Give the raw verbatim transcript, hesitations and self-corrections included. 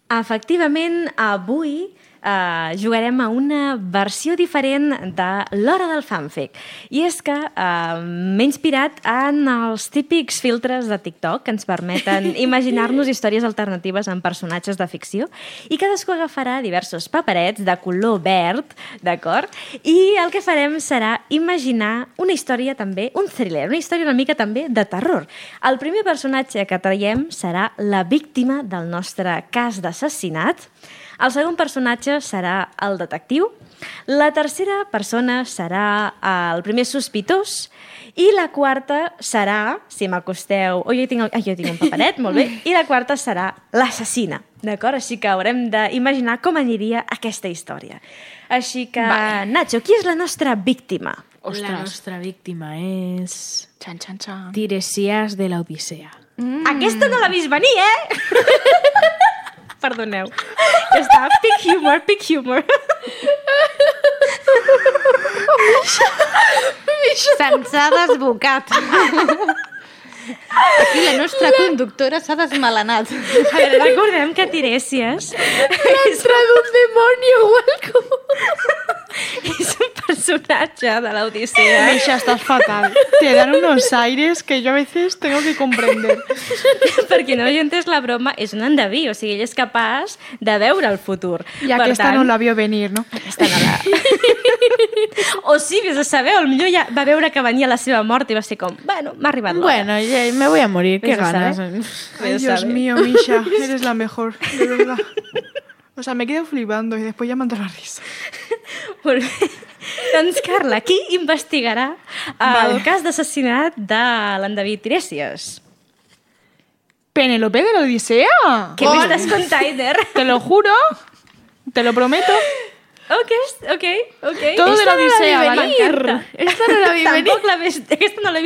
Efectivament, avui Uh, jugarem a una versió diferent de l'Hora del Fanfic. I és que uh, m'he inspirat en els típics filtres de TikTok que ens permeten imaginar-nos històries alternatives amb personatges de ficció, i cadascú agafarà diversos paperets de color verd, d'acord? I el que farem serà imaginar una història també, un thriller, una història una mica també de terror. El primer personatge que traiem serà la víctima del nostre cas d'assassinat. El segon personatge serà el detectiu, la tercera persona serà el primer sospitós i la quarta serà, si m'acosteu... Oh, jo tinc, el... ah, jo tinc un paperet, molt bé. I la quarta serà l'assassina, d'acord? Així que haurem d'imaginar com aniria aquesta història. Així que, vale. Nacho, qui és la nostra víctima? Ostres. La nostra víctima és... Xan, xan, xan. Tiresias de la Odissea. Mm. Aquesta no l'ha vist venir, eh? Perdoneu. Ja està, pic humor, pic humor. Se'ns ha desbocat. Aquí la nostra la... conductora s'ha desmelenat. A veure, recordem que Tiresias... L'entra d'un demonio o algo. És un personatge de la Odissea. Misha, estás fatal. Te dan unos aires que yo a veces tengo que comprender. Perquè no he entès la broma, és un endeví, o sigui, ell és capaç de veure el futur. I aquesta tant, no la vio venir, no? Aquesta no la... O sí, vés a saber, potser ja va veure que venia la seva mort i va ser com, bueno, m'ha arribat l'hora. Bueno, ya me voy a morir, qué ganas. Ay, Dios mío, Misha, eres la mejor, de verdad. O sea, me quedo flipando y después ya m'entra la risa. Molt bé. Doncs, Carla, qui investigarà el vale. cas d'assassinat de l'endeví Tiresias? Penélope de la Odisea. ¿Qué me estás contando? Te lo juro, te lo prometo. Ok, ok, ok. Todo de la Odisea, ¿vale? Esta no la vi venir. Tampoc la ves, aquesta no l'he